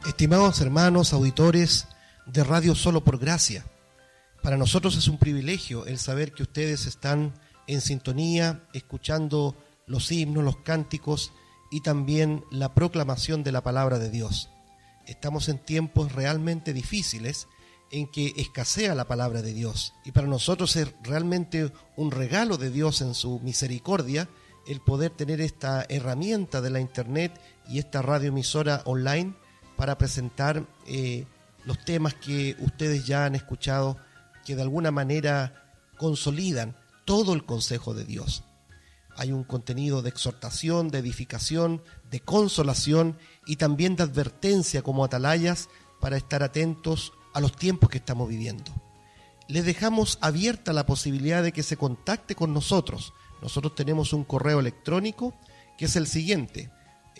Estimados hermanos, auditores de Radio Solo por Gracia, para nosotros es un privilegio el saber que ustedes están en sintonía, escuchando los himnos, los cánticos y también la proclamación de la palabra de Dios. Estamos en tiempos realmente difíciles en que escasea la palabra de Dios, y para nosotros es realmente un regalo de Dios en su misericordia el poder tener esta herramienta de la internet y esta radioemisora online para presentar los temas que ustedes ya han escuchado, que de alguna manera consolidan todo el consejo de Dios. Hay un contenido de exhortación, de edificación, de consolación y también de advertencia como atalayas para estar atentos a los tiempos que estamos viviendo. Les dejamos abierta la posibilidad de que se contacte con nosotros. Nosotros tenemos un correo electrónico que es el siguiente: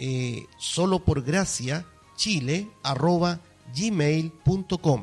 soloporgraciachile@gmail.com,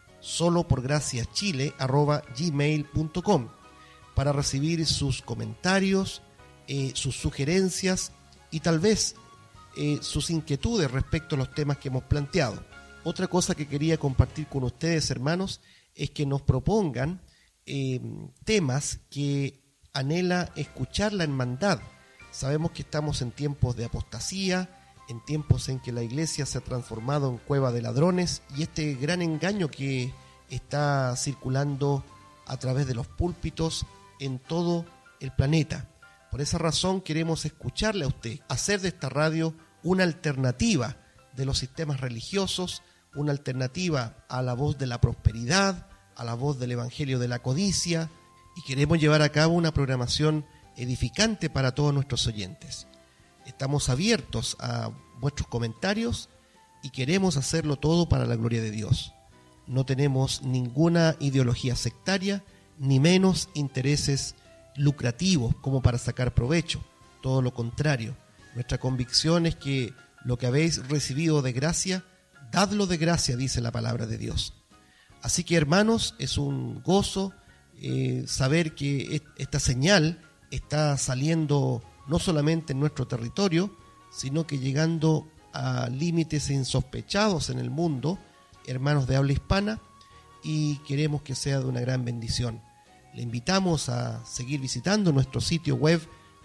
soloporgraciachile@gmail.com, para recibir sus comentarios, sus sugerencias y tal vez sus inquietudes respecto a los temas que hemos planteado. Otra cosa que quería compartir con ustedes, hermanos, es que nos propongan temas que anhela escuchar la hermandad. Sabemos que estamos en tiempos de apostasía, en tiempos en que la iglesia se ha transformado en cueva de ladrones, y este gran engaño que está circulando a través de los púlpitos en todo el planeta. Por esa razón queremos escucharle a usted, hacer de esta radio una alternativa de los sistemas religiosos, una alternativa a la voz de la prosperidad, a la voz del evangelio de la codicia, y queremos llevar a cabo una programación edificante para todos nuestros oyentes. Estamos abiertos a vuestros comentarios y queremos hacerlo todo para la gloria de Dios. No tenemos ninguna ideología sectaria, ni menos intereses lucrativos como para sacar provecho. Todo lo contrario, nuestra convicción es que lo que habéis recibido de gracia, dadlo de gracia, dice la palabra de Dios. Así que, hermanos, es un gozo saber que esta señal está saliendo no solamente en nuestro territorio, sino que llegando a límites insospechados en el mundo, hermanos de habla hispana, y queremos que sea de una gran bendición. Le invitamos a seguir visitando nuestro sitio web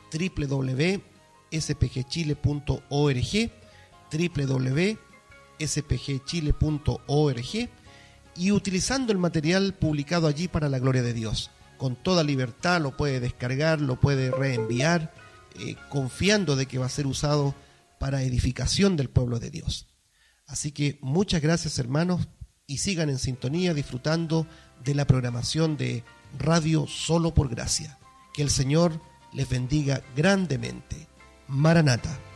www.spgchile.org, www.spgchile.org, y utilizando el material publicado allí para la gloria de Dios. Con toda libertad lo puede descargar, lo puede reenviar, confiando de que va a ser usado para edificación del pueblo de Dios. Así que muchas gracias, hermanos, y sigan en sintonía disfrutando de la programación de Radio Solo por Gracia. Que el Señor les bendiga grandemente. Maranata.